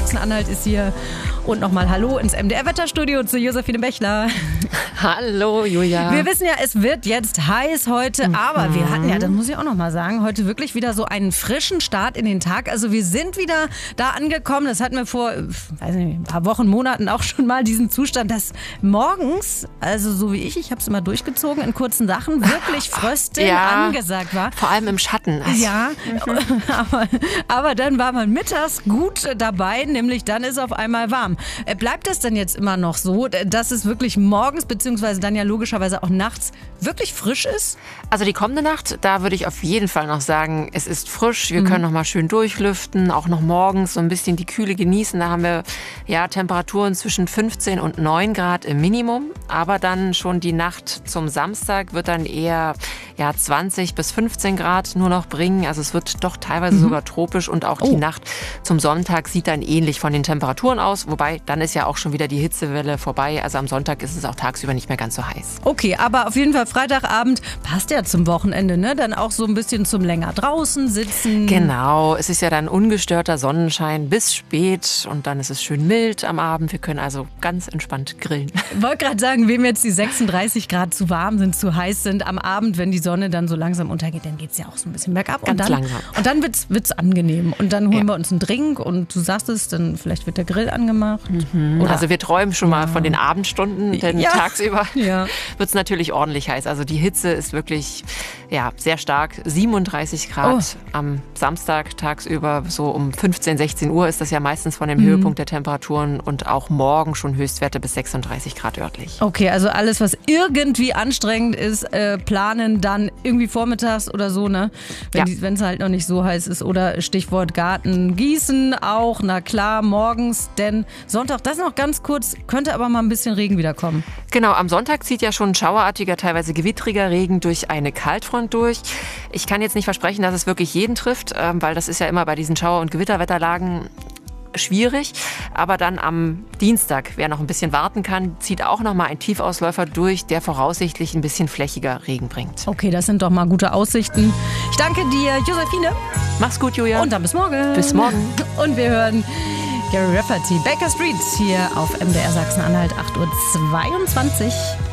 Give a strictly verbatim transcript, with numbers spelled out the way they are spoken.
Sachsen-Anhalt ist hier. Und nochmal Hallo ins M D R-Wetterstudio zu Josephine Bechler. Hallo, Julia. Wir wissen ja, es wird jetzt heiß heute, mhm. aber wir hatten ja, das muss ich auch nochmal sagen, heute wirklich wieder so einen frischen Start in den Tag. Also wir sind wieder da angekommen, das hatten wir vor, weiß nicht, ein paar Wochen, Monaten auch schon mal, diesen Zustand, dass morgens, also so wie ich, ich habe es immer durchgezogen, in kurzen Sachen, wirklich Frösteln ja, angesagt war. Vor allem im Schatten. Also. Ja, mhm. aber, aber dann war man mittags gut dabei, nämlich dann ist auf einmal warm. Bleibt es denn jetzt immer noch so, dass es wirklich morgens beziehungsweise dann ja logischerweise auch nachts wirklich frisch ist? Also die kommende Nacht, da würde ich auf jeden Fall noch sagen, es ist frisch. Wir mhm. können noch mal schön durchlüften, auch noch morgens so ein bisschen die Kühle genießen. Da haben wir ja Temperaturen zwischen fünfzehn und neun Grad im Minimum. Aber dann schon die Nacht zum Samstag wird dann eher ja, zwanzig bis fünfzehn Grad nur noch bringen. Also es wird doch teilweise mhm. sogar tropisch und auch oh. die Nacht zum Sonntag sieht dann ähnlich von den Temperaturen aus. Wobei, dann ist ja auch schon wieder die Hitzewelle vorbei. Also am Sonntag ist es auch tagsüber nicht mehr ganz so heiß. Okay, aber auf jeden Fall Freitagabend passt ja zum Wochenende, ne? Dann auch so ein bisschen zum länger draußen sitzen. Genau, es ist ja dann ungestörter Sonnenschein bis spät und dann ist es schön mild am Abend. Wir können also ganz entspannt grillen. Ich wollte gerade sagen, wem jetzt die sechsunddreißig Grad zu warm sind, zu heiß sind, am Abend, wenn die Sonne dann so langsam untergeht, dann geht es ja auch so ein bisschen bergab. Ganz und dann, langsam. Und dann wird es angenehm. Und dann holen ja. wir uns einen Drink und du sagst es, dann vielleicht wird der Grill angemacht. Mhm. Also wir träumen schon mal ja. von den Abendstunden, denn ja. tagsüber ja. wird es natürlich ordentlich heiß. Also die Hitze ist wirklich ja, sehr stark. siebenunddreißig Grad oh. am Samstag tagsüber, so um fünfzehn, sechzehn Uhr ist das ja meistens von dem mhm. Höhepunkt der Temperaturen und auch morgen schon Höchstwerte bis sechsunddreißig Grad örtlich. Okay, also alles, was irgendwie anstrengend ist, äh, planen dann irgendwie vormittags oder so, ne? Wenn ja. es halt noch nicht so heiß ist. Oder Stichwort Garten gießen auch, na klar, morgens, denn Sonntag, das noch ganz kurz, könnte aber mal ein bisschen Regen wieder kommen. Genau, am Sonntag zieht ja schon schauerartiger, teilweise gewittriger Regen durch eine Kaltfront durch. Ich kann jetzt nicht versprechen, dass es wirklich jeden trifft, weil das ist ja immer bei diesen Schauer- und Gewitterwetterlagen schwierig. Aber dann am Dienstag, wer noch ein bisschen warten kann, zieht auch noch mal ein Tiefausläufer durch, der voraussichtlich ein bisschen flächiger Regen bringt. Okay, das sind doch mal gute Aussichten. Ich danke dir, Josephine. Mach's gut, Julia. Und dann bis morgen. Bis morgen. Und wir hören Gary Rafferty, Baker Street hier auf M D R Sachsen-Anhalt, acht Uhr zweiundzwanzig.